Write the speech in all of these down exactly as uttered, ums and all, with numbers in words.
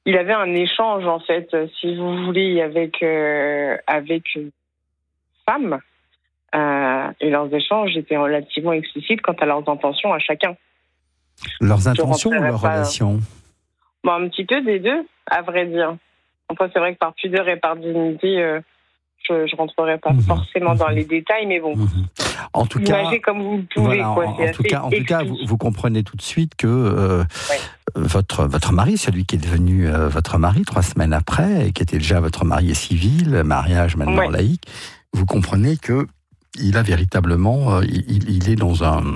il avait un échange, en fait, si vous voulez, avec, euh, avec une femme. Euh, et leurs échanges étaient relativement explicites quant à leurs intentions à chacun. Leurs intentions ou leurs pas... relations? Bon, un petit peu des deux, à vrai dire. Après, c'est vrai que par pudeur et par dignité, euh, je ne rentrerai pas mmh, forcément mmh. dans les détails, mais bon. Mmh. En tout cas, comme vous pouvez. Voilà, Quoi, en, en, tout cas, en tout cas, vous, vous comprenez tout de suite que euh, ouais. votre, votre mari, celui qui est devenu euh, votre mari trois semaines après, et qui était déjà votre marié civil, mariage maintenant ouais. laïque, vous comprenez que il a véritablement, euh, il, il est dans un...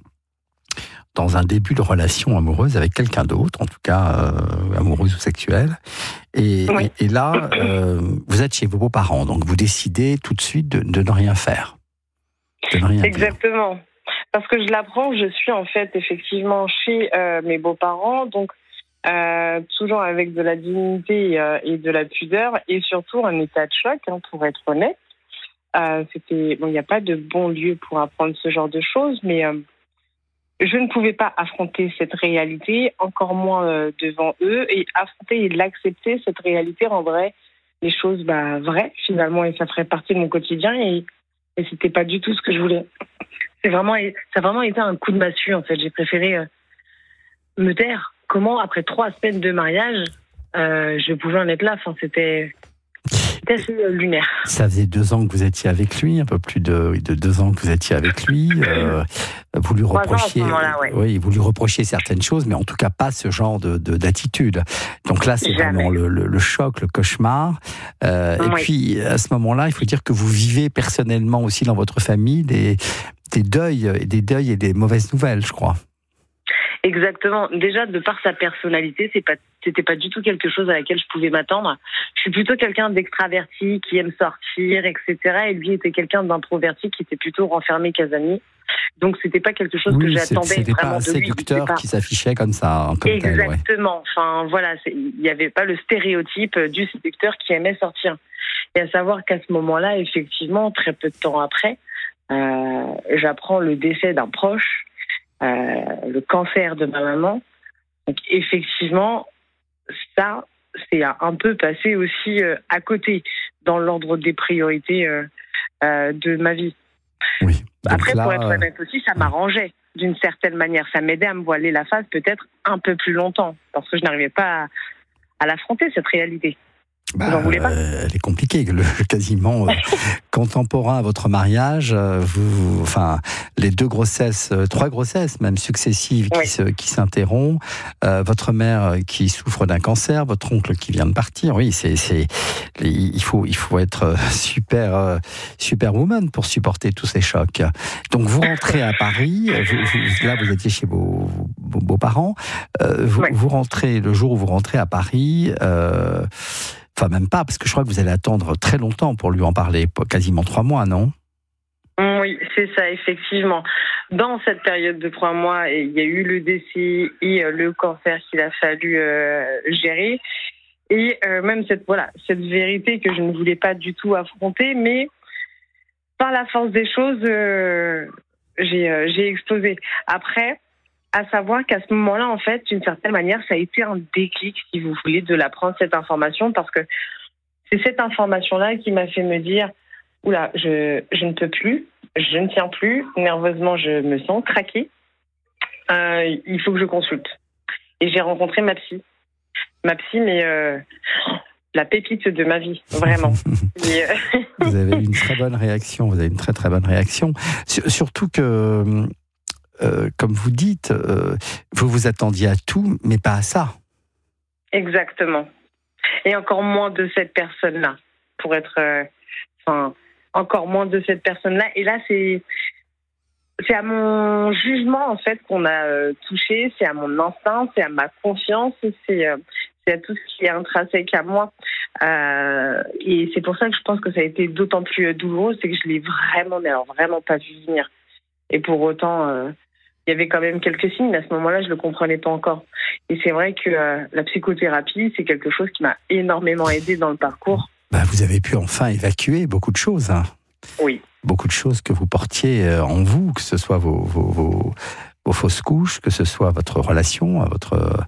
dans un début de relation amoureuse avec quelqu'un d'autre, en tout cas euh, amoureuse ou sexuelle. Et, oui. et, et là, euh, vous êtes chez vos beaux-parents, donc vous décidez tout de suite de, de ne rien faire. De ne rien Exactement. dire. Parce que je l'apprends, je suis en fait effectivement chez euh, mes beaux-parents, donc euh, toujours avec de la dignité euh, et de la pudeur, et surtout un état de choc, hein, pour être honnête. Euh, c'était bon, il n'y a pas de bon lieu pour apprendre ce genre de choses, mais euh, je ne pouvais pas affronter cette réalité, encore moins euh, devant eux, et affronter et l'accepter, cette réalité rendrait les choses bah, vraies finalement, et ça ferait partie de mon quotidien, et, et c'était pas du tout ce que je voulais. C'est vraiment, ça a vraiment été un coup de massue en fait. J'ai préféré euh, me taire. Comment après trois semaines de mariage, euh, je pouvais en être là. Enfin, c'était C'était assez euh, lunaire. Ça faisait deux ans que vous étiez avec lui, un peu plus de, de deux ans que vous étiez avec lui. Euh, vous lui reprochiez, ouais. oui, vous lui reprochiez certaines choses, mais en tout cas pas ce genre de, de d'attitude. Donc là, c'est Jamais. vraiment le, le, le choc, le cauchemar. Euh, oui. Et puis à ce moment-là, il faut dire que vous vivez personnellement aussi dans votre famille des, des deuils, des deuils et des mauvaises nouvelles, je crois. Exactement. Déjà, de par sa personnalité, c'est pas, c'était pas du tout quelque chose à laquelle je pouvais m'attendre. Je suis plutôt quelqu'un d'extraverti, qui aime sortir, et cetera. Et lui était quelqu'un d'introverti qui était plutôt renfermé, casanier. Donc, c'était pas quelque chose oui, que j'attendais c'était vraiment pas un de lui. séducteur pas... qui s'affichait comme ça, comme Exactement. tel, ouais. Enfin, voilà, il n'y avait pas le stéréotype du séducteur qui aimait sortir. Et à savoir qu'à ce moment-là, effectivement, très peu de temps après, euh, j'apprends le décès d'un proche. Euh, le cancer de ma maman. Donc effectivement, ça, c'est un peu passé aussi euh, à côté dans l'ordre des priorités euh, euh, de ma vie. Oui. Après, là, pour être honnête aussi, ça m'arrangeait d'une certaine manière. Ça m'aidait à me voiler la face peut-être un peu plus longtemps parce que je n'arrivais pas à, à l'affronter, cette réalité. Bah, Vous en voulez pas euh, elle est compliquée, le, quasiment euh, contemporain à votre mariage. Euh, vous, enfin, les deux grossesses, euh, trois grossesses même successives qui, oui. se, qui s'interrompent. Euh, votre mère qui souffre d'un cancer, votre oncle qui vient de partir. Oui, c'est, c'est, il faut, il faut être super, euh, superwoman pour supporter tous ces chocs. Donc vous rentrez à Paris. Vous, vous, là, vous étiez chez vos, vos beaux-parents. Euh, vous, oui. vous rentrez le jour où vous rentrez à Paris. Euh, Enfin, même pas, parce que je crois que vous allez attendre très longtemps pour lui en parler, quasiment trois mois, non ? Oui, c'est ça, effectivement. Dans cette période de trois mois, il y a eu le décès et le cancer qu'il a fallu euh, gérer. Et euh, même cette, voilà, cette vérité que je ne voulais pas du tout affronter, mais par la force des choses, euh, j'ai, euh, j'ai explosé. Après, à savoir qu'à ce moment-là, en fait, d'une certaine manière, ça a été un déclic, si vous voulez, de l'apprendre, cette information, parce que c'est cette information-là qui m'a fait me dire « Oula, je, je ne peux plus, je ne tiens plus, nerveusement, je me sens craquer, euh, il faut que je consulte. » Et j'ai rencontré ma psy. Ma psy, mais euh, la pépite de ma vie, vraiment. Et, euh... Vous avez eu une très bonne réaction, vous avez une très très bonne réaction. Surtout que... Euh, comme vous dites, euh, vous vous attendiez à tout, mais pas à ça. Exactement. Et encore moins de cette personne-là, pour être... Euh, enfin, encore moins de cette personne-là. Et là, c'est, c'est à mon jugement, en fait, qu'on a euh, touché, c'est à mon instinct, c'est à ma confiance, c'est, euh, c'est à tout ce qui est intrinsèque à moi. Euh, et c'est pour ça que je pense que ça a été d'autant plus douloureux, c'est que je l'ai vraiment, mais alors vraiment pas vu venir. Et pour autant... Euh, il y avait quand même quelques signes, mais à ce moment-là, je ne le comprenais pas encore. Et c'est vrai que euh, la psychothérapie, c'est quelque chose qui m'a énormément aidée dans le parcours. Bah, vous avez pu enfin évacuer beaucoup de choses. Hein. Oui. Beaucoup de choses que vous portiez en vous, que ce soit vos, vos, vos, vos fausses couches, que ce soit votre relation à votre,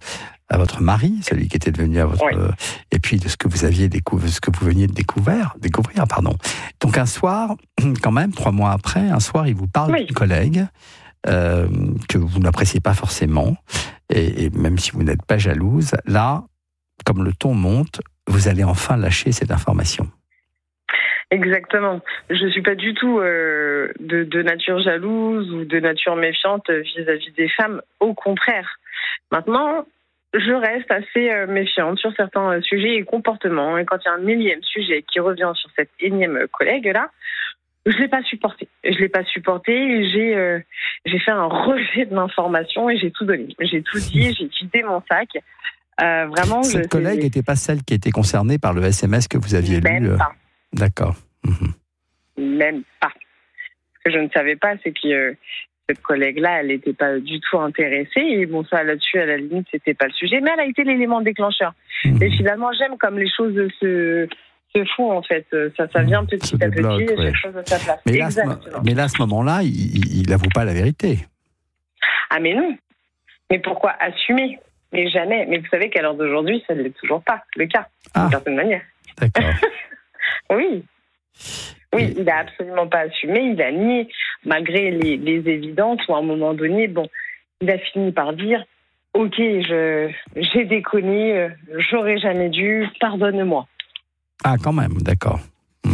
à votre mari, celui qui était devenu à votre, Oui. euh, et puis de ce que vous aviez découvert, ce que vous veniez de découvrir, découvrir, pardon. Donc un soir, quand même, trois mois après, un soir, il vous parle Oui. d'une collègue euh, que vous n'appréciez pas forcément, et, et même si vous n'êtes pas jalouse, là, comme le ton monte, vous allez enfin lâcher cette information. Exactement. Je ne suis pas du tout euh, de, de nature jalouse ou de nature méfiante vis-à-vis des femmes. Au contraire. Maintenant, je reste assez euh, méfiante sur certains euh, sujets et comportements. Et quand il y a un millième sujet qui revient sur cette énième collègue-là, je ne l'ai pas supporté. Je l'ai pas supporté et j'ai, euh, j'ai fait un rejet de l'information et j'ai tout donné. J'ai tout dit, j'ai vidé mon sac. Euh, vraiment, Cette je, collègue n'était pas celle qui était concernée par le S M S que vous aviez même lu. pas. D'accord. Mmh. Même pas. Ce que je ne savais pas, c'est que euh, cette collègue-là, elle n'était pas du tout intéressée. Et bon, ça, là-dessus, à la limite, c'était pas le sujet. Mais elle a été l'élément déclencheur. Mmh. Et finalement, j'aime comme les choses se, se font, en fait. Ça, ça vient petit à petit, ouais. Chaque chose à sa place. Mais là, ce, mais là, à ce moment-là, il n'avoue pas la vérité. Ah, mais non. Mais pourquoi assumer? Mais jamais. Mais vous savez qu'à l'heure d'aujourd'hui, ça ne l'est toujours pas le cas, ah. d'une certaine manière. D'accord. Oui. Oui, il n'a absolument pas assumé, il a nié, malgré les, les évidences, où à un moment donné, bon, il a fini par dire « Ok, je, j'ai déconné, j'aurais jamais dû, pardonne-moi ». Ah, quand même, d'accord. Mmh.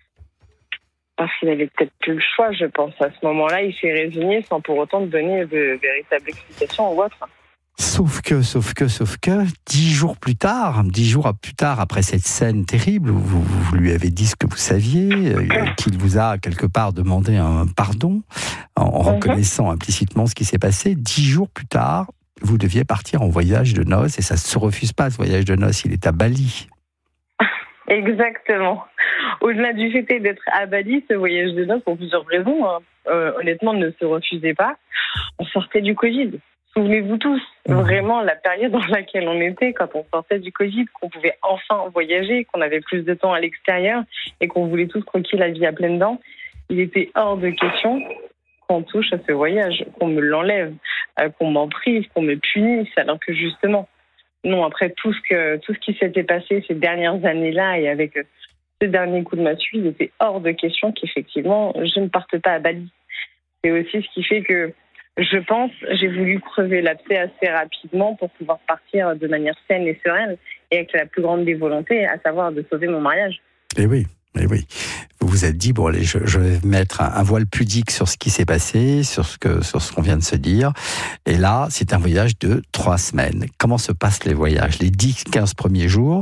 Parce qu'il avait peut-être plus le choix, je pense. À ce moment-là, il s'est résigné sans pour autant donner de véritables explications ou autre. Sauf que, sauf que, sauf que, dix jours plus tard, dix jours plus tard, après cette scène terrible, où vous, vous lui avez dit ce que vous saviez, euh, qu'il vous a quelque part demandé un pardon, en, en mm-hmm. reconnaissant implicitement ce qui s'est passé, dix jours plus tard, vous deviez partir en voyage de noces, et ça ne se refuse pas, ce voyage de noces, il est à Bali. Exactement. Au-delà du fait d'être à Bali, ce voyage de noces, pour plusieurs raisons, hein, euh, honnêtement, ne se refusait pas. On sortait du Covid. Souvenez-vous tous, vraiment, la période dans laquelle on était, quand on sortait du Covid, qu'on pouvait enfin voyager, qu'on avait plus de temps à l'extérieur et qu'on voulait tous croquer la vie à pleines dents, il était hors de question qu'on touche à ce voyage, qu'on me l'enlève, euh, qu'on m'en prive, qu'on me punisse, alors que justement, non, après tout ce, que, tout ce qui s'était passé ces dernières années-là et avec ce dernier coup de massue, il était hors de question qu'effectivement, je ne parte pas à Bali. C'est aussi ce qui fait que je pense, j'ai voulu creuser l'abcès assez rapidement pour pouvoir partir de manière saine et sereine et avec la plus grande des volontés, à savoir de sauver mon mariage. Eh oui, eh oui. Vous vous êtes dit, bon allez, je, je vais mettre un, un voile pudique sur ce qui s'est passé, sur ce, que, sur ce qu'on vient de se dire. Et là, c'est un voyage de trois semaines. Comment se passent les voyages? Les dix quinze premiers jours?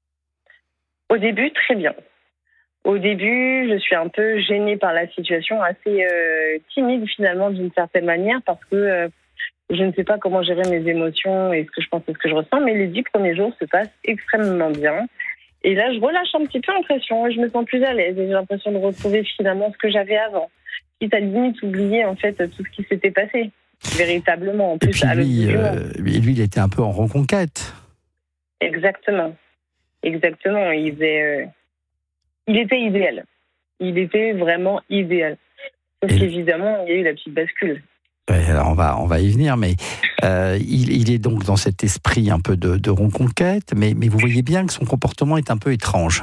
Au début, très bien. Au début, je suis un peu gênée par la situation, assez euh, timide finalement d'une certaine manière, parce que euh, je ne sais pas comment gérer mes émotions et ce que je pense et ce que je ressens, mais les dix premiers jours se passent extrêmement bien. Et là, je relâche un petit peu l'impression et je me sens plus à l'aise et j'ai l'impression de retrouver finalement ce que j'avais avant, quitte à limite oublier en fait tout ce qui s'était passé, véritablement. En plus, et puis lui, euh, lui, il était un peu en reconquête. Exactement. Exactement. Il faisait... Euh, Il était idéal. Il était vraiment idéal. Sauf qu'évidemment, il y a eu la petite bascule. Ouais, alors on va, on va y venir, mais euh, il, il est donc dans cet esprit un peu de, de reconquête, mais, mais vous voyez bien que son comportement est un peu étrange.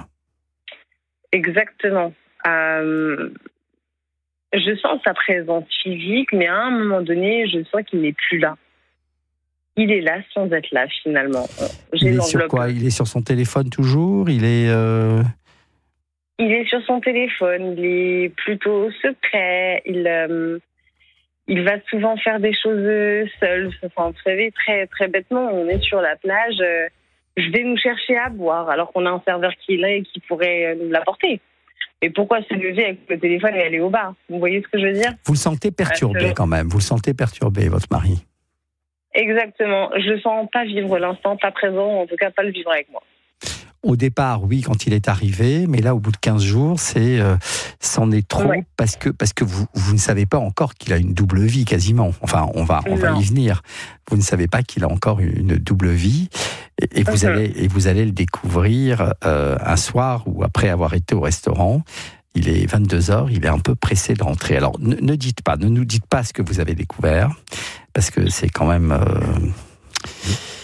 Exactement. Euh, je sens sa présence physique, mais à un moment donné, je sens qu'il n'est plus là. Il est là sans être là, finalement. J'ai il est sur quoi? Il est sur son téléphone toujours? Il est... Euh... Il est sur son téléphone, il est plutôt secret, il, euh, il va souvent faire des choses seul. Enfin, vous savez, très, très bêtement, on est sur la plage, euh, je vais nous chercher à boire, alors qu'on a un serveur qui est là et qui pourrait nous l'apporter. Et pourquoi se lever avec le téléphone et aller au bar? Vous voyez ce que je veux dire? Vous le sentez perturbé quand même, vous le sentez perturbé, votre mari? Exactement, je ne sens pas vivre l'instant, pas présent, en tout cas pas le vivre avec moi. Au départ, oui, quand il est arrivé, mais là, au bout de quinze jours, c'est, euh, c'en est trop, ouais. parce que, parce que vous, vous ne savez pas encore qu'il a une double vie, quasiment. Enfin, on va, on va y venir. Vous ne savez pas qu'il a encore une double vie, et, et, vous, mm-hmm. allez, et vous allez le découvrir euh, un soir où, après avoir été au restaurant, il est vingt-deux heures, il est un peu pressé de rentrer. Alors, ne, ne dites pas, ne nous dites pas ce que vous avez découvert, parce que c'est quand même... Euh,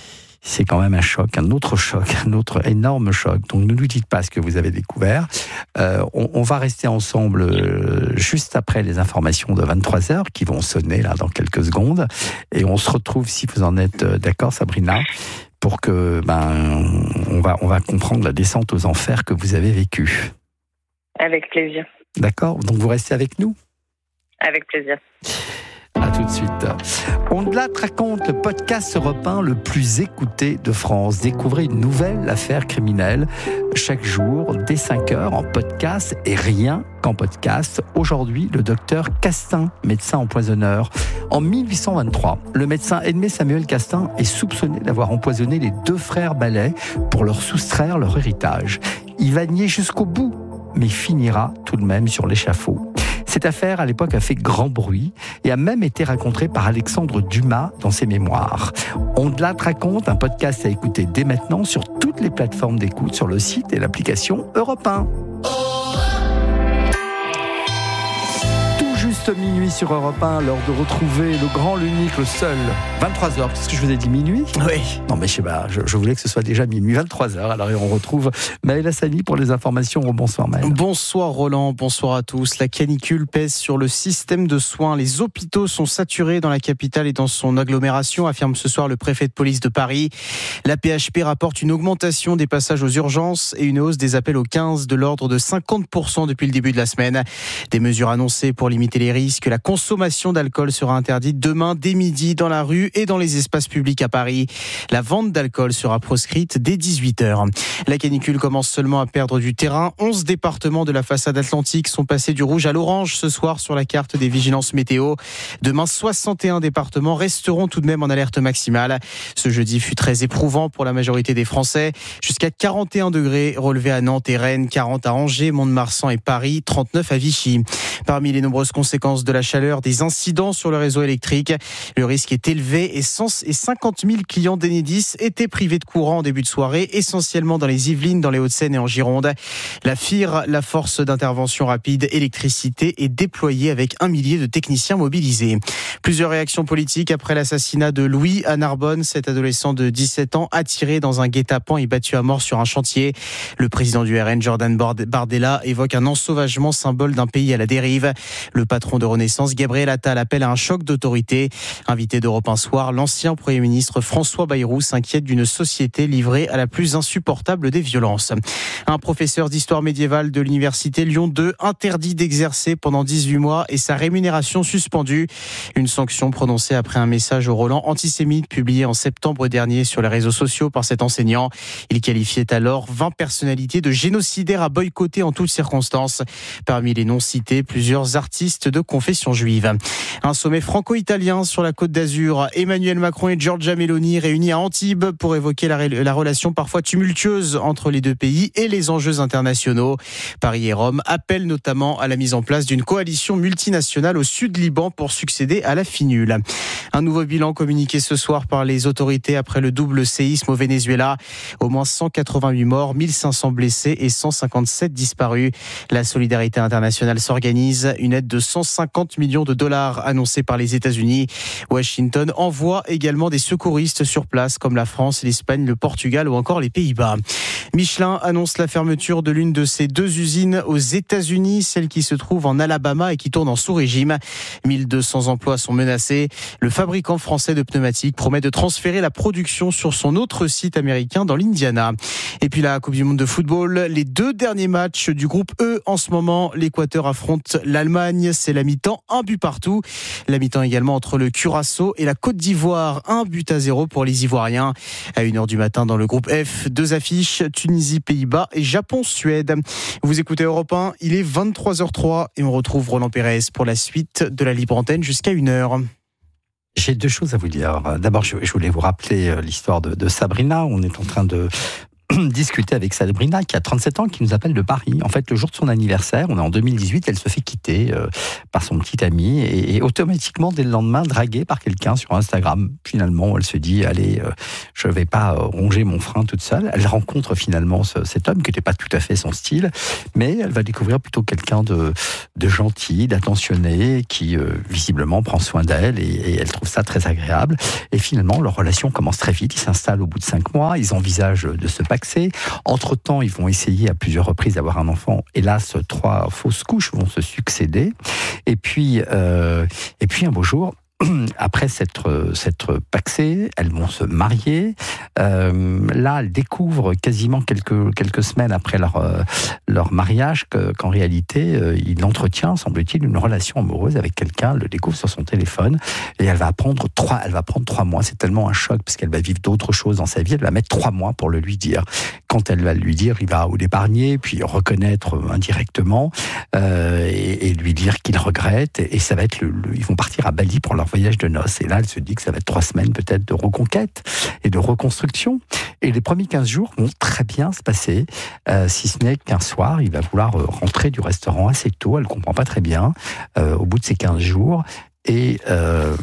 c'est quand même un choc, un autre choc, un autre énorme choc. Donc ne nous dites pas ce que vous avez découvert. Euh, on, on va rester ensemble euh, juste après les informations de vingt-trois heures qui vont sonner là dans quelques secondes. Et on se retrouve, si vous en êtes d'accord, Sabrina, pour que ben on va on va comprendre la descente aux enfers que vous avez vécue. Avec plaisir. D'accord. Donc vous restez avec nous. Avec plaisir. À tout de suite. On-Delà te raconte, le podcast Europe un le plus écouté de France. Découvrez une nouvelle affaire criminelle chaque jour dès cinq heures en podcast et rien qu'en podcast. Aujourd'hui, le docteur Castin, médecin empoisonneur. En mille huit cent vingt-trois, le médecin Edmé Samuel Castin est soupçonné d'avoir empoisonné les deux frères Ballet pour leur soustraire leur héritage. Il va nier jusqu'au bout, mais finira tout de même sur l'échafaud. Cette affaire, à l'époque, a fait grand bruit et a même été racontée par Alexandre Dumas dans ses mémoires. On-Delà te raconte, un podcast à écouter dès maintenant sur toutes les plateformes d'écoute, sur le site et l'application Europe un. Juste minuit sur Europe un, l'heure de retrouver le grand, l'unique, le seul. vingt-trois heures, qu'est-ce que je vous ai dit, minuit ? Oui. Non mais je sais pas, je, je voulais que ce soit déjà minuit, vingt-trois heures. Alors on retrouve Maël Hassani pour les informations. Bonsoir Maël. Bonsoir Roland, bonsoir à tous. La canicule pèse sur le système de soins. Les hôpitaux sont saturés dans la capitale et dans son agglomération, affirme ce soir le préfet de police de Paris. La P H P rapporte une augmentation des passages aux urgences et une hausse des appels au quinze de l'ordre de cinquante pour cent depuis le début de la semaine. Des mesures annoncées pour limiter les risques. La consommation d'alcool sera interdite demain dès midi dans la rue et dans les espaces publics à Paris. La vente d'alcool sera proscrite dès dix-huit heures. La canicule commence seulement à perdre du terrain. onze départements de la façade atlantique sont passés du rouge à l'orange ce soir sur la carte des vigilances météo. Demain, soixante et un départements resteront tout de même en alerte maximale. Ce jeudi fut très éprouvant pour la majorité des Français. Jusqu'à quarante et un degrés relevés à Nantes et Rennes, quarante à Angers, Mont-de-Marsan et Paris, trente-neuf à Vichy. Parmi les nombreuses conséquences de la chaleur, des incidents sur le réseau électrique. Le risque est élevé et cinquante mille clients d'Enedis étaient privés de courant en début de soirée, essentiellement dans les Yvelines, dans les Hauts-de-Seine et en Gironde. La F I R, la force d'intervention rapide électricité, est déployée avec un millier de techniciens mobilisés. Plusieurs réactions politiques après l'assassinat de Louis à Narbonne, cet adolescent de dix-sept ans attiré dans un guet-apens et battu à mort sur un chantier. Le président du R N, Jordan Bardella, évoque un ensauvagement symbole d'un pays à la dérive. Le patron de Renaissance, Gabriel Attal, appelle à un choc d'autorité. Invité d'Europe un soir, l'ancien Premier ministre François Bayrou s'inquiète d'une société livrée à la plus insupportable des violences. Un professeur d'histoire médiévale de l'université Lyon deux interdit d'exercer pendant dix-huit mois et sa rémunération suspendue. Une sanction prononcée après un message au Roland antisémite publié en septembre dernier sur les réseaux sociaux par cet enseignant. Il qualifiait alors vingt personnalités de génocidaires à boycotter en toutes circonstances. Parmi les noms cités, plusieurs artistes de confession juive. Un sommet franco-italien sur la Côte d'Azur. Emmanuel Macron et Giorgia Meloni réunis à Antibes pour évoquer la, la relation parfois tumultueuse entre les deux pays et les enjeux internationaux. Paris et Rome appellent notamment à la mise en place d'une coalition multinationale au sud Liban pour succéder à la finule. Un nouveau bilan communiqué ce soir par les autorités après le double séisme au Venezuela. Au moins cent quatre-vingt-huit morts, mille cinq cents blessés et cent cinquante-sept disparus. La solidarité internationale s'organise. Une aide de cent cinquante millions de dollars annoncée par les États-Unis. Washington envoie également des secouristes sur place comme la France, l'Espagne, le Portugal ou encore les Pays-Bas. Michelin annonce la fermeture de l'une de ses deux usines aux États-Unis, celle qui se trouve en Alabama et qui tourne en sous-régime. mille deux cents emplois sont menacés. Le fabricant français de pneumatiques promet de transférer la production sur son autre site américain dans l'Indiana. Et puis la Coupe du Monde de football, les deux derniers matchs du groupe E en ce moment. L'Équateur affronte l'Allemagne, c'est la mi-temps, un but partout. La mi-temps également entre le Curaçao et la Côte d'Ivoire, un but à zéro pour les Ivoiriens. À une heure du matin dans le groupe F, deux affiches, Tunisie, Pays-Bas et Japon-Suède. Vous écoutez Europe un, il est vingt-trois heures zéro trois et on retrouve Roland Pérez pour la suite de la libre antenne jusqu'à une heure. J'ai deux choses à vous dire. D'abord, je voulais vous rappeler l'histoire de, de Sabrina. On est en train de discuter avec Sabrina, qui a trente-sept ans, qui nous appelle de Paris. En fait, le jour de son anniversaire, on est en deux mille dix-huit, elle se fait quitter euh, par son petit ami et, et automatiquement, dès le lendemain, draguée par quelqu'un sur Instagram. Finalement, elle se dit, allez, euh, je vais pas euh, ronger mon frein toute seule. Elle rencontre finalement ce, cet homme qui n'était pas tout à fait son style, mais elle va découvrir plutôt quelqu'un de, de gentil, d'attentionné, qui euh, visiblement prend soin d'elle et, et elle trouve ça très agréable. Et finalement, leur relation commence très vite. Ils s'installent au bout de cinq mois. Ils envisagent de se paxer. Entre-temps, ils vont essayer à plusieurs reprises d'avoir un enfant. Hélas, trois fausses couches vont se succéder. Et puis, euh, et puis un beau jour, après s'être, s'être paxées, elles vont se marier. Euh, là, elles découvrent quasiment quelques, quelques semaines après leur, euh, leur mariage que, qu'en réalité, euh, il entretient, semble-t-il, une relation amoureuse avec quelqu'un, elle le découvre sur son téléphone, et elle va prendre trois, elle va prendre trois mois. C'est tellement un choc, parce qu'elle va vivre d'autres choses dans sa vie, elle va mettre trois mois pour le lui dire. Quand elle va lui dire, il va ou l'épargner, puis reconnaître indirectement, euh, et, et lui dire qu'il regrette, et, et ça va être le, le, ils vont partir à Bali pour leur voyage de noces. Et là, elle se dit que ça va être trois semaines peut-être de reconquête et de reconstruction. Et les premiers quinze jours vont très bien se passer, euh, si ce n'est qu'un soir, il va vouloir euh, rentrer du restaurant assez tôt. Elle ne comprend pas très bien, euh, au bout de ces quinze jours. Et, euh,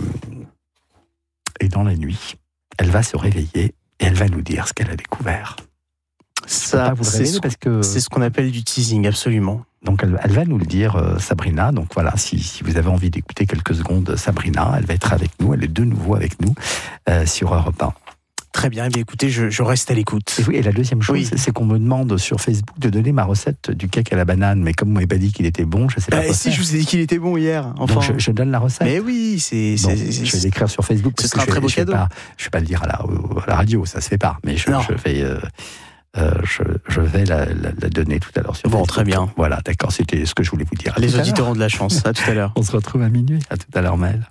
et dans la nuit, elle va se réveiller et elle va nous dire ce qu'elle a découvert. Ça, c'est ce, parce que... c'est ce qu'on appelle du teasing, absolument. Donc elle, elle va nous le dire, euh, Sabrina. Donc voilà, si, si vous avez envie d'écouter quelques secondes Sabrina, elle va être avec nous, elle est de nouveau avec nous euh, sur Europe un. Très bien, eh bien écoutez, je, je reste à l'écoute. Et, oui, et la deuxième chose, oui. c'est, c'est qu'on me demande sur Facebook de donner ma recette du cake à la banane, mais comme vous m'avez pas dit qu'il était bon, je sais pas. Bah, si, je vous ai dit qu'il était bon hier. Enfin... Donc je, je donne la recette. Mais oui, c'est. Bon, c'est, c'est je vais l'écrire sur Facebook. Ce sera un très beau je cadeau. Vais pas, je vais pas le dire à la, à la radio, ça se fait pas. Mais je, je vais. Euh, Euh, je, je vais la, la, la donner tout à l'heure sur Bon, Facebook. très bien. Voilà, d'accord, c'était ce que je voulais vous dire. Les auditeurs ont de la chance. À tout à l'heure. On se retrouve à minuit. À tout à l'heure, Maëlle.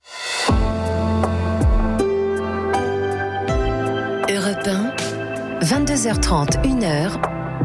Europe un, vingt-deux heures trente, une heure.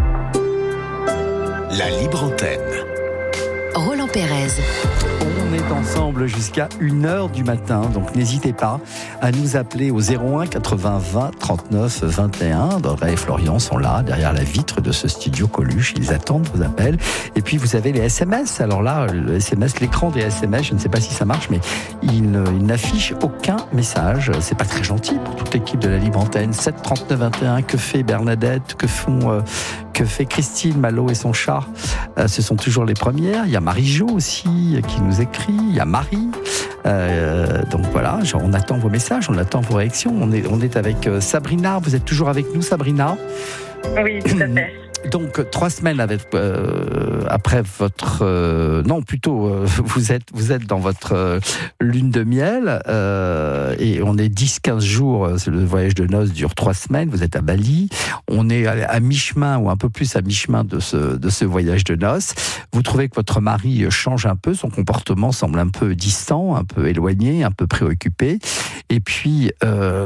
La libre antenne. Roland Pérez. On est ensemble jusqu'à une heure du matin, donc n'hésitez pas à nous appeler au zéro un quatre-vingts vingt trente-neuf vingt et un. Dora et Florian sont là, derrière la vitre de ce studio Coluche. Ils attendent vos appels. Et puis vous avez les S M S. Alors là, le S M S, l'écran des S M S, je ne sais pas si ça marche, mais il, il n'affiche aucun message. C'est pas très gentil pour toute l'équipe de la Libre Antenne. sept trente-neuf vingt et un, que fait Bernadette? Que font... Euh, que fait Christine Malo et son chat? euh, Ce sont toujours les premières. Il y a Marie-Jo aussi qui nous écrit. Il y a Marie. Euh, donc voilà, genre, on attend vos messages, on attend vos réactions. On est, on est avec euh, Sabrina. Vous êtes toujours avec nous, Sabrina? Oui, tout à fait. Donc trois semaines avec, euh, après votre euh, non plutôt euh, vous êtes vous êtes dans votre euh, lune de miel euh, et on est dix quinze jours. Le voyage de noces dure trois semaines. Vous êtes à Bali. On est à, à mi-chemin ou un peu plus à mi-chemin de ce de ce voyage de noces. Vous trouvez que votre mari change un peu, son comportement semble un peu distant, un peu éloigné, un peu préoccupé. Et puis euh,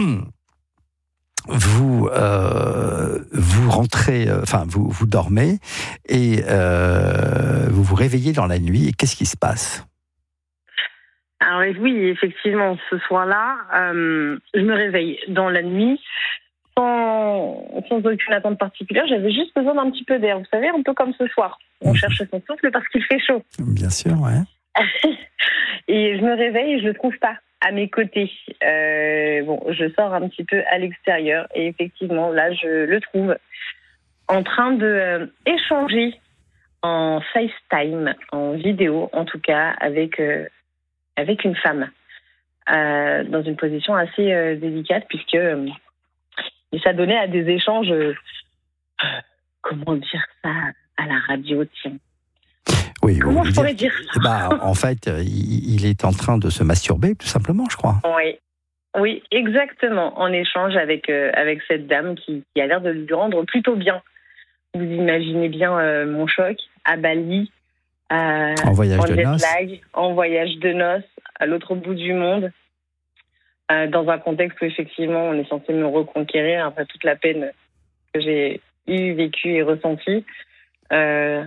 Vous euh, vous rentrez, euh, enfin vous vous dormez et euh, vous vous réveillez dans la nuit. Et qu'est-ce qui se passe? Alors oui, effectivement, ce soir-là, euh, je me réveille dans la nuit sans, sans aucune attente particulière. J'avais juste besoin d'un petit peu d'air. Vous savez, un peu comme ce soir. On mmh. cherche son souffle parce qu'il fait chaud. Bien sûr, ouais. Et je me réveille et je le trouve pas à mes côtés. Euh, bon, je sors un petit peu à l'extérieur et effectivement, là, je le trouve en train de euh, échanger en FaceTime, en vidéo en tout cas, avec euh, avec une femme euh, dans une position assez euh, délicate puisque euh, il s'adonnait à des échanges. Euh, comment dire ça à la radio, tiens. Oui, Comment je pourrais dire, dire ça bah, en fait, il, il est en train de se masturber, tout simplement, je crois. Oui, oui, exactement. En échange avec euh, avec cette dame qui, qui a l'air de lui rendre plutôt bien. Vous imaginez bien euh, mon choc à Bali, euh, en voyage en de noces, lag, en voyage de noces, à l'autre bout du monde, euh, dans un contexte où effectivement on est censé me reconquérir après toute la peine que j'ai eue, vécue et ressentie. Euh,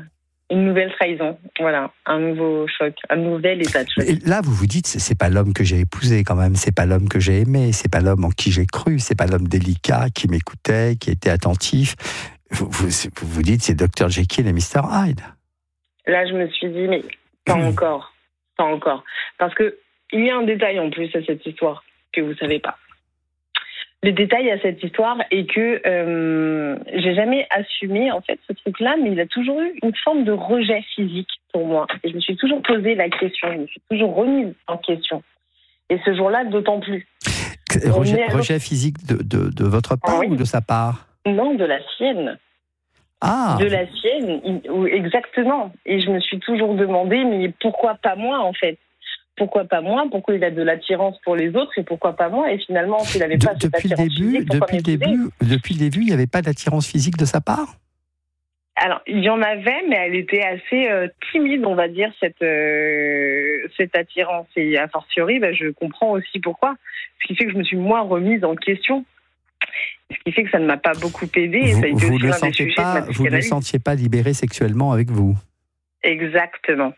une nouvelle trahison, voilà, un nouveau choc, un nouvel état de choc. Et là, vous vous dites, c'est, c'est pas l'homme que j'ai épousé quand même, c'est pas l'homme que j'ai aimé, c'est pas l'homme en qui j'ai cru, c'est pas l'homme délicat qui m'écoutait, qui était attentif. Vous vous, vous, vous dites, c'est docteur Jekyll et mister Hyde. Là, je me suis dit, mais pas mmh. encore, pas encore. Parce que il y a un détail en plus à cette histoire que vous savez pas. Le détail à cette histoire est que euh, j'ai jamais assumé en fait ce truc-là, mais il a toujours eu une forme de rejet physique pour moi. Et je me suis toujours posé la question, je me suis toujours remise en question. Et ce jour-là, d'autant plus. Rejet, rejet physique de, de, de votre part ah, oui. ou de sa part ? Non, de la sienne. Ah. De la sienne, exactement. Et je me suis toujours demandé, mais pourquoi pas moi en fait ? Pourquoi pas moi ? Pourquoi il a de l'attirance pour les autres et pourquoi pas moi ? Et finalement, s'il n'avait pas de, cette attirance début, physique, depuis le début, depuis le début, il n'y avait pas d'attirance physique de sa part ? Alors, il y en avait, mais elle était assez euh, timide, on va dire, cette, euh, cette attirance. Et a fortiori, bah, je comprends aussi pourquoi. Ce qui fait que je me suis moins remise en question. Ce qui fait que ça ne m'a pas beaucoup aidée. Et vous ça a été vous aussi ne un des sujets pas, de ma vous ne le sentiez pas libéré sexuellement avec vous ? Exactement.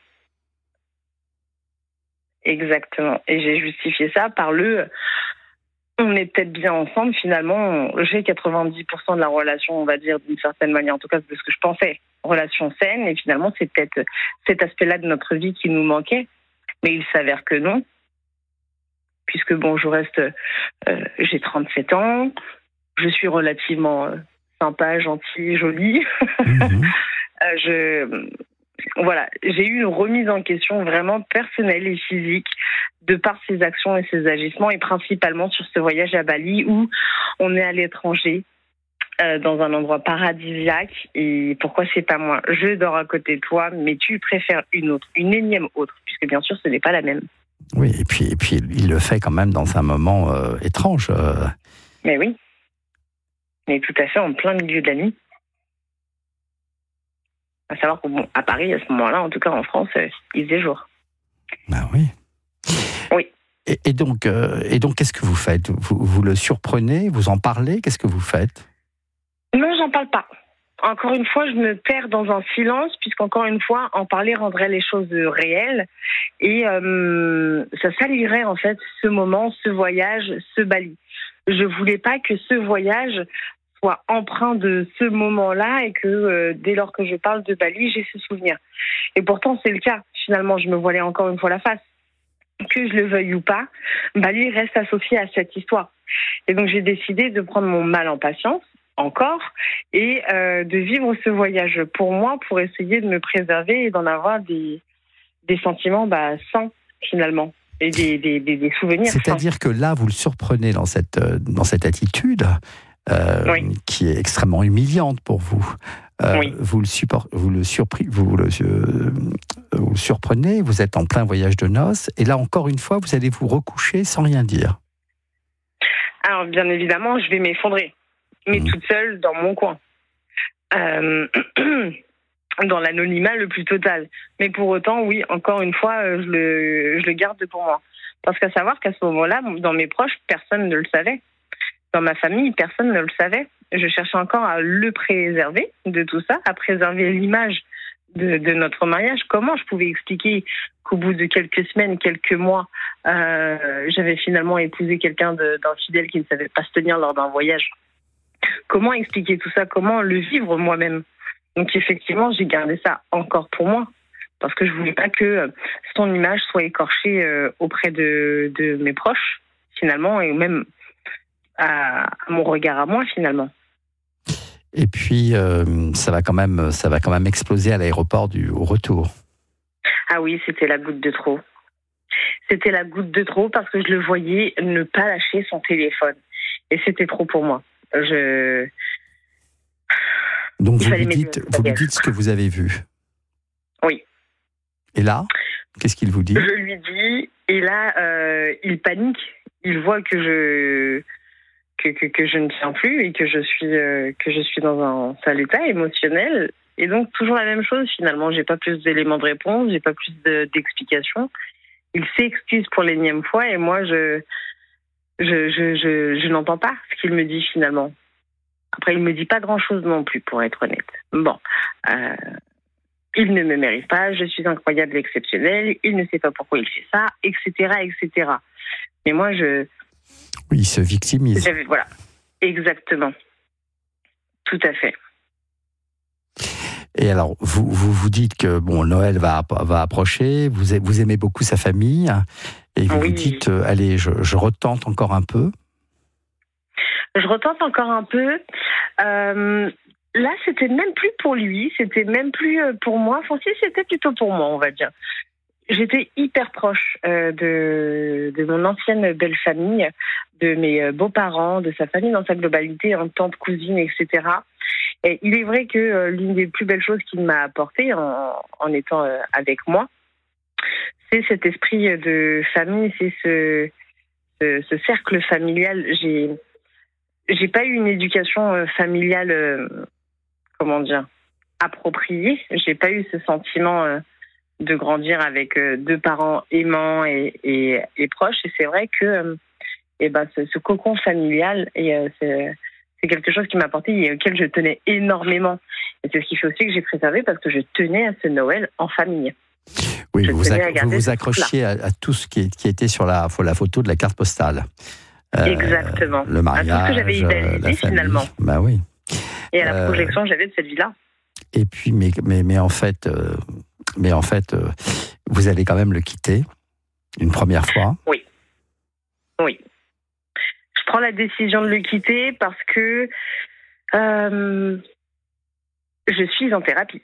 Exactement. Et j'ai justifié ça par le on est peut-être bien ensemble, finalement, j'ai quatre-vingt-dix pour cent de la relation, on va dire, d'une certaine manière, en tout cas, de ce que je pensais, relation saine, et finalement, c'est peut-être cet aspect-là de notre vie qui nous manquait, mais il s'avère que non, puisque, bon, je reste, euh, j'ai trente-sept ans, je suis relativement euh, sympa, gentille, jolie, mmh. euh, je... Voilà, j'ai eu une remise en question vraiment personnelle et physique de par ses actions et ses agissements, et principalement sur ce voyage à Bali où on est à l'étranger, euh, dans un endroit paradisiaque, et pourquoi c'est pas moi ? Je dors à côté de toi, mais tu préfères une autre, une énième autre, puisque bien sûr ce n'est pas la même. Oui, et puis, et puis il le fait quand même dans un moment euh, étrange. Euh... Mais oui, mais tout à fait en plein milieu de la nuit. À savoir qu'à Paris, à ce moment-là, en tout cas en France, euh, il faisait jour. Ben oui. Oui. Et, et donc, euh, et donc, qu'est-ce que vous faites ? vous, vous le surprenez ? Vous en parlez ? Qu'est-ce que vous faites ? Non, j'en parle pas. Encore une fois, je me perds dans un silence, puisqu'encore une fois, en parler rendrait les choses réelles. Et euh, ça salirait, en fait, ce moment, ce voyage, ce Bali. Je voulais pas que ce voyage soit empreint de ce moment-là et que euh, dès lors que je parle de Bali, j'ai ce souvenir. Et pourtant, c'est le cas. Finalement, je me voilais encore une fois la face. Que je le veuille ou pas, Bali reste associé à cette histoire. Et donc, j'ai décidé de prendre mon mal en patience, encore, et euh, de vivre ce voyage pour moi, pour essayer de me préserver et d'en avoir des, des sentiments bah, sains, finalement, et des, des, des, des souvenirs sains. C'est-à-dire que là, vous le surprenez dans cette, dans cette attitude Euh, oui. qui est extrêmement humiliante pour vous. Euh, oui. Vous le support, vous le surpris, vous le, euh, vous le surprenez. Vous êtes en plein voyage de noces, et là encore une fois, vous allez vous recoucher sans rien dire. Alors bien évidemment, je vais m'effondrer, mais mmh. toute seule dans mon coin, euh, dans l'anonymat le plus total. Mais pour autant, oui, encore une fois, je le, je le garde pour moi, parce qu'à savoir qu'à ce moment-là, dans mes proches, personne ne le savait. Dans ma famille, personne ne le savait. Je cherchais encore à le préserver de tout ça, à préserver l'image de, de notre mariage. Comment je pouvais expliquer qu'au bout de quelques semaines, quelques mois, euh, j'avais finalement épousé quelqu'un de, d'infidèle qui ne savait pas se tenir lors d'un voyage ? Comment expliquer tout ça ? Comment le vivre moi-même ? Donc effectivement, j'ai gardé ça encore pour moi, parce que je voulais pas que son image soit écorchée euh, auprès de, de mes proches, finalement, et même à mon regard à moi, finalement. Et puis, euh, ça va quand même, ça va quand même exploser à l'aéroport du au retour. Ah oui, c'était la goutte de trop. C'était la goutte de trop parce que je le voyais ne pas lâcher son téléphone. Et c'était trop pour moi. Je... Donc, vous lui, dites, vous lui dites ce que vous avez vu. Oui. Et là, qu'est-ce qu'il vous dit ? Je lui dis, et là, euh, il panique. Il voit que je... Que, que, que je ne tiens plus et que je suis euh, que je suis dans un sale état émotionnel, et donc toujours la même chose finalement. J'ai pas plus d'éléments de réponse, j'ai pas plus de, d'explications. Il s'excuse pour l'énième fois et moi je je je je, je n'entends pas ce qu'il me dit finalement. Après il me dit pas grand chose non plus, pour être honnête. Bon, euh, il ne me mérite pas, je suis incroyable et exceptionnelle, il ne sait pas pourquoi il fait ça, et cetera, et cetera. Mais moi, je... Oui, il se victimise. J'avais, voilà, exactement. Tout à fait. Et alors, vous, vous vous dites que bon, Noël va, va approcher, vous, vous aimez beaucoup sa famille, et vous Oui. vous dites, euh, allez, je, je retente encore un peu. Je retente encore un peu. Euh, là, c'était même plus pour lui, c'était même plus pour moi. Enfin, si, c'était plutôt pour moi, on va dire. J'étais hyper proche euh, de, de mon ancienne belle famille, de mes beaux-parents, de sa famille dans sa globalité, en tante, cousine, et cetera. Et il est vrai que euh, l'une des plus belles choses qu'il m'a apporté en, en étant euh, avec moi, c'est cet esprit de famille, c'est ce, ce, ce cercle familial. J'ai, j'ai pas eu une éducation euh, familiale, euh, comment dire, appropriée. J'ai pas eu ce sentiment euh, de grandir avec euh, deux parents aimants et, et, et proches. Et c'est vrai que euh, et ben, ce, ce cocon familial, et, euh, c'est, c'est quelque chose qui m'a apporté et auquel je tenais énormément. Et c'est ce qui fait aussi que j'ai préservé, parce que je tenais à ce Noël en famille. Oui, je vous vous, tenais à vous, vous ce accrochiez à, à tout ce qui, est, qui était sur la, la photo de la carte postale. Euh, Exactement. Le mariage, à tout ce que j'avais idéalisé, la famille. finalement. Bah oui. Et à la Euh, projection que j'avais de cette vie-là. Et puis, mais, mais, mais en fait, euh, mais en fait euh, vous allez quand même le quitter une première fois. Oui. Oui. Je prends la décision de le quitter parce que euh, je suis en thérapie.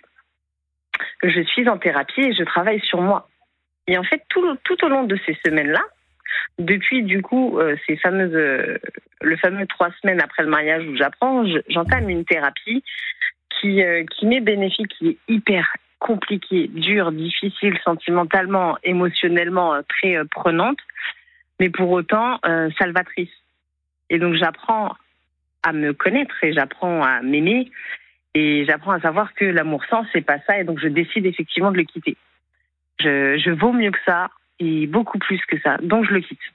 Je suis en thérapie et je travaille sur moi. Et en fait, tout, tout au long de ces semaines-là, depuis du coup euh, ces fameuses, euh, le fameux trois semaines après le mariage où j'apprends, je, j'entame une thérapie qui, euh, qui m'est bénéfique, qui est hyper compliquée, dure, difficile, sentimentalement, émotionnellement, euh, très euh, prenante, mais pour autant euh, salvatrice. Et donc j'apprends à me connaître et j'apprends à m'aimer et j'apprends à savoir que l'amour sans, c'est pas ça, et donc je décide effectivement de le quitter. Je, je vaux mieux que ça et beaucoup plus que ça, donc je le quitte.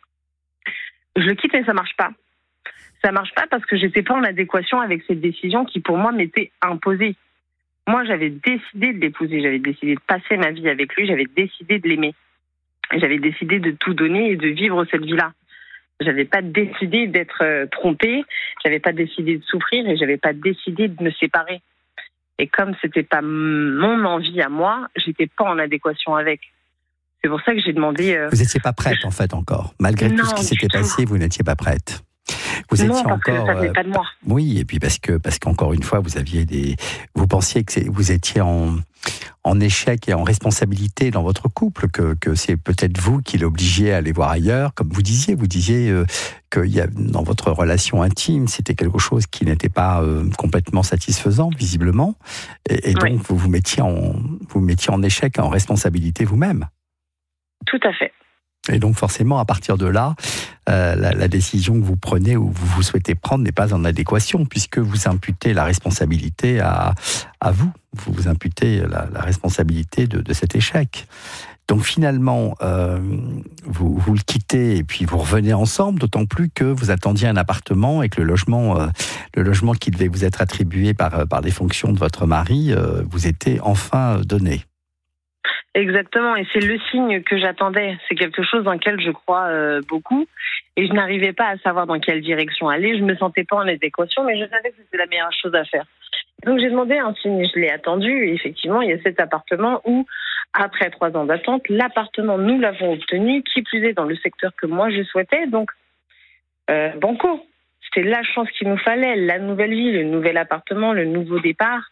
Je le quitte, mais ça marche pas. Ça marche pas parce que j'étais pas en adéquation avec cette décision qui pour moi m'était imposée. Moi, j'avais décidé de l'épouser, j'avais décidé de passer ma vie avec lui, j'avais décidé de l'aimer. J'avais décidé de tout donner et de vivre cette vie-là. J'avais pas décidé d'être euh, trompée, j'avais pas décidé de souffrir et j'avais pas décidé de me séparer. Et comme c'était pas mon envie à moi, j'étais pas en adéquation avec. C'est pour ça que j'ai demandé. Euh... Vous n'étiez pas prête en fait encore, malgré non, tout ce qui s'était tout. passé, vous n'étiez pas prête. Vous non, étiez parce encore. que ça venait pas de moi. Euh, oui, et puis parce que parce qu'encore une fois, vous aviez des, vous pensiez que c'est, vous étiez en en échec et en responsabilité dans votre couple, que que c'est peut-être vous qui l'obligiez à aller voir ailleurs, comme vous disiez, vous disiez euh, que y a, dans votre relation intime, c'était quelque chose qui n'était pas euh, complètement satisfaisant visiblement, et, et donc oui. vous vous mettiez en vous, vous mettiez en échec et en responsabilité vous-même. Tout à fait. Et donc forcément, à partir de là, euh, la, la décision que vous prenez ou vous, vous souhaitez prendre n'est pas en adéquation, puisque vous imputez la responsabilité à, à vous. Vous vous imputez la, la responsabilité de, de cet échec. Donc finalement, euh, vous, vous le quittez et puis vous revenez ensemble, d'autant plus que vous attendiez un appartement et que le logement, euh, le logement qui devait vous être attribué par, par des fonctions de votre mari euh, vous était enfin donné. Exactement, et c'est le signe que j'attendais. C'est quelque chose dans lequel je crois euh, beaucoup, et je n'arrivais pas à savoir dans quelle direction aller. Je me sentais pas en adéquation, mais je savais que c'était la meilleure chose à faire. Donc j'ai demandé un signe, je l'ai attendu, et effectivement, il y a cet appartement où, après trois ans d'attente, l'appartement, nous l'avons obtenu, qui plus est dans le secteur que moi je souhaitais, donc euh, banco. C'était la chance qu'il nous fallait, la nouvelle vie, le nouvel appartement, le nouveau départ,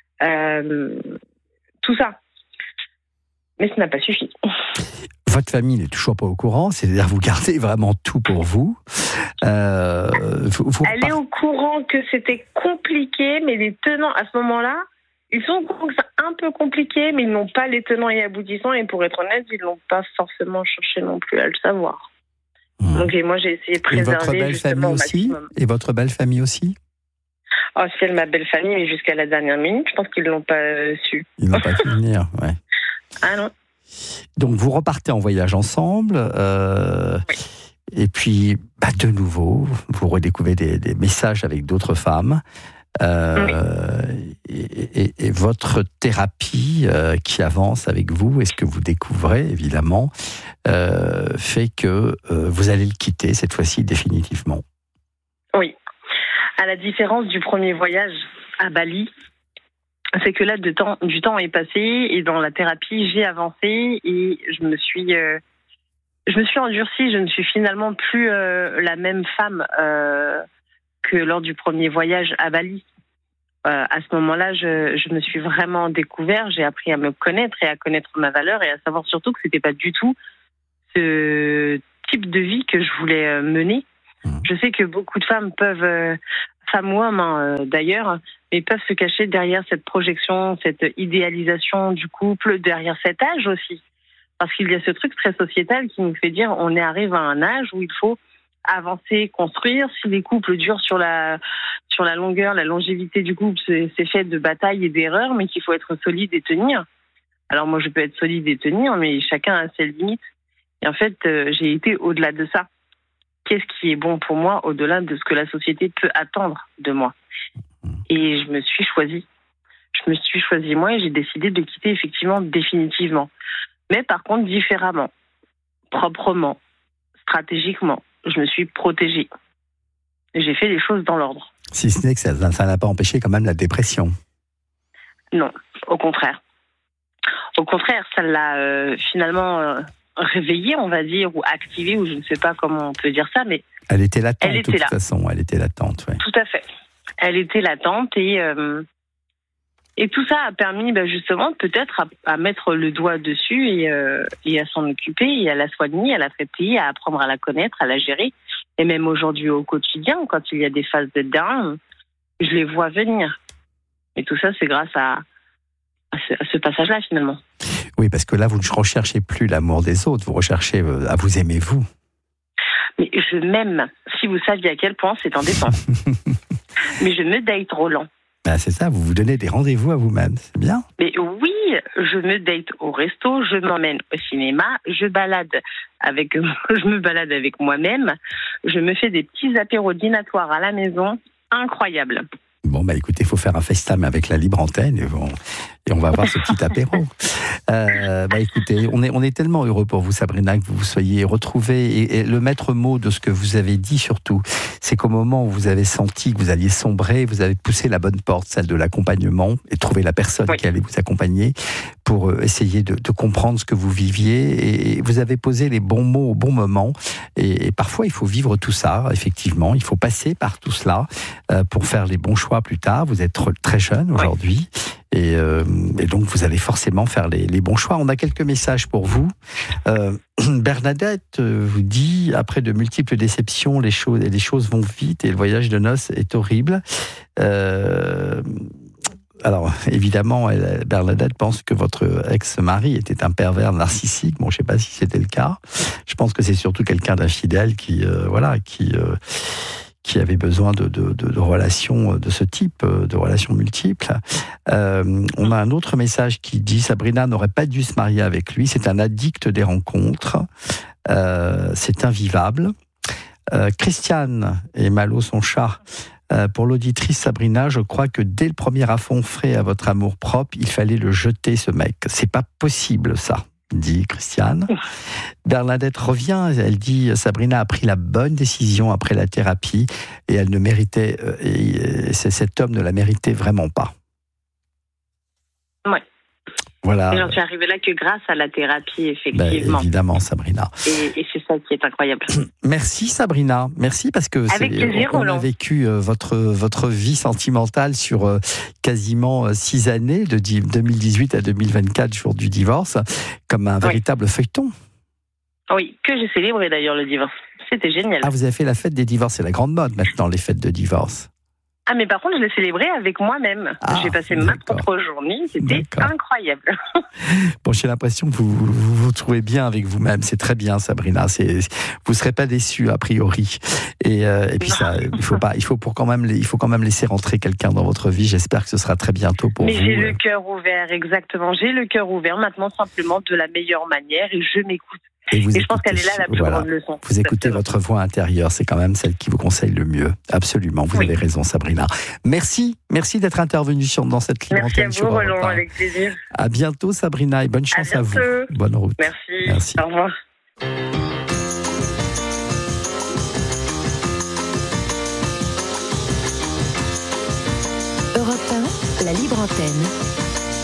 euh, tout ça. Mais ça n'a pas suffi. Votre famille n'est toujours pas au courant, c'est-à-dire vous gardez vraiment tout pour vous. Euh, vous, vous Elle est au courant que c'était compliqué, mais les tenants, à ce moment-là, ils sont au courant que c'est un peu compliqué, mais ils n'ont pas les tenants et aboutissants, et pour être honnête, ils n'ont pas forcément cherché non plus à le savoir. Mmh. Donc et moi, j'ai essayé de préserver et votre belle justement famille aussi. Et votre belle famille aussi. Oh, c'est ma belle famille, mais jusqu'à la dernière minute, je pense qu'ils ne l'ont pas euh, su. Ils n'ont pas pu venir, ouais. Ah non. Donc vous repartez en voyage ensemble, euh, oui. Et puis bah, de nouveau, vous redécouvrez des, des messages avec d'autres femmes. Euh, oui. et, et, et votre thérapie euh, qui avance avec vous, et ce que vous découvrez, évidemment, euh, fait que euh, vous allez le quitter, cette fois-ci, définitivement. Oui. À la différence du premier voyage à Bali, c'est que là, de temps, du temps est passé, et dans la thérapie, j'ai avancé, et je me suis... Euh, Je me suis endurcie, je ne suis finalement plus euh, la même femme euh, que lors du premier voyage à Bali. Euh, à ce moment-là, je, je me suis vraiment découvert, j'ai appris à me connaître et à connaître ma valeur, et à savoir surtout que c'était pas du tout ce type de vie que je voulais euh, mener. Je sais que beaucoup de femmes peuvent, euh, femmes ou hommes hein, euh, d'ailleurs, mais peuvent se cacher derrière cette projection, cette idéalisation du couple, derrière cet âge aussi. Parce qu'il y a ce truc très sociétal qui nous fait dire on est arrivé à un âge où il faut avancer, construire. Si les couples durent sur la, sur la longueur, la longévité du couple, c'est, c'est fait de batailles et d'erreurs, mais qu'il faut être solide et tenir. Alors moi, je peux être solide et tenir, mais chacun a ses limites. Et en fait, euh, j'ai été au-delà de ça. Qu'est-ce qui est bon pour moi au-delà de ce que la société peut attendre de moi? Et je me suis choisie. Je me suis choisie moi et j'ai décidé de quitter effectivement définitivement. Mais par contre, différemment, proprement, stratégiquement, je me suis protégée. J'ai fait les choses dans l'ordre. Si ce n'est que ça, ça n'a pas empêché quand même la dépression. Non, au contraire. Au contraire, ça l'a euh, finalement euh, réveillée, on va dire, ou activée, ou je ne sais pas comment on peut dire ça, mais... Elle était latente, elle était de toute là. façon, elle était latente, oui. Tout à fait. Elle était latente et... Euh, Et tout ça a permis ben, justement peut-être à, à mettre le doigt dessus et, euh, et à s'en occuper, et à la soigner, à la traiter, à apprendre à la connaître, à la gérer. Et même aujourd'hui au quotidien, quand il y a des phases de down, je les vois venir. Et tout ça, c'est grâce à, à, ce, à ce passage-là finalement. Oui, parce que là, vous ne recherchez plus l'amour des autres, vous recherchez à vous aimer vous. Mais je m'aime. Si vous saviez à quel point c'est indécent. Mais je me date Roland. Ben c'est ça, vous vous donnez des rendez-vous à vous-même, c'est bien. Mais oui, je me date au resto, je m'emmène au cinéma, je balade avec, je me balade avec moi-même, je me fais des petits apéros dînatoires à la maison, incroyable. Bon, bah écoutez, il faut faire un FaceTime avec la libre antenne et on, et on va voir ce petit apéro. Euh, bah écoutez, on est, on est tellement heureux pour vous, Sabrina, que vous vous soyez retrouvée. Et, et le maître mot de ce que vous avez dit surtout, c'est qu'au moment où vous avez senti que vous alliez sombrer, vous avez poussé la bonne porte, celle de l'accompagnement, et trouvé la personne oui. qui allait vous accompagner pour essayer de, de comprendre ce que vous viviez. Et vous avez posé les bons mots au bon moment. Et, et parfois, il faut vivre tout ça, effectivement. Il faut passer par tout cela euh, pour faire les bons choix plus tard. Vous êtes très jeune aujourd'hui. Oui. Et, euh, et donc, vous allez forcément faire les, les bons choix. On a quelques messages pour vous. Euh, Bernadette vous dit, après de multiples déceptions, les choses, les choses vont vite et le voyage de noces est horrible. Euh, alors, évidemment, elle, Bernadette pense que votre ex-mari était un pervers narcissique. Bon, je ne sais pas si c'était le cas. Je pense que c'est surtout quelqu'un d'infidèle qui, euh, voilà, qui... Euh, qui avait besoin de, de, de, de relations de ce type, de relations multiples. Euh, on a un autre message qui dit « Sabrina n'aurait pas dû se marier avec lui, c'est un addict des rencontres, euh, c'est invivable. Euh, » Christiane et Malo, son chat, euh, pour l'auditrice Sabrina, je crois que dès le premier affront frais à votre amour-propre, il fallait le jeter, ce mec. C'est pas possible, ça, dit Christiane. Bernadette revient, elle dit Sabrina a pris la bonne décision après la thérapie et elle ne méritait, et cet homme ne la méritait vraiment pas. Oui. Voilà. Et j'en suis arrivée là que grâce à la thérapie, effectivement. Ben, évidemment, Sabrina. Et, et c'est ça qui est incroyable. Merci, Sabrina. Merci parce que Avec c'est, plaisir, on, on Roland. a vécu euh, votre, votre vie sentimentale sur euh, quasiment euh, six années, de deux mille dix-huit à deux mille vingt-quatre, jour du divorce, comme un véritable oui. feuilleton. Oui, que j'ai célébré d'ailleurs le divorce. C'était génial. Ah, vous avez fait la fête des divorces, c'est la grande mode maintenant, les fêtes de divorce. Ah, mais par contre, je l'ai célébré avec moi-même. Ah, j'ai passé d'accord. ma propre journée, c'était d'accord. incroyable. Bon, j'ai l'impression que vous vous, vous vous trouvez bien avec vous-même, c'est très bien, Sabrina. C'est, vous ne serez pas déçue, a priori. Et, euh, et puis, ça, il faut pas, il faut pour quand même, il faut quand même laisser rentrer quelqu'un dans votre vie. J'espère que ce sera très bientôt pour mais vous. Mais j'ai le cœur ouvert, exactement. J'ai le cœur ouvert maintenant, simplement de la meilleure manière, et je m'écoute. Et, vous et écoutez, je pense qu'elle est là la plus voilà, grande leçon. vous écoutez votre voix intérieure, c'est quand même celle qui vous conseille le mieux. Absolument, vous oui. avez raison, Sabrina. Merci, merci d'être intervenue sur, dans cette libre antenne. Merci à vous, Roland, avec plaisir. À bientôt, Sabrina, et bonne chance à, à vous. Bonne route. Merci. Merci. Au revoir.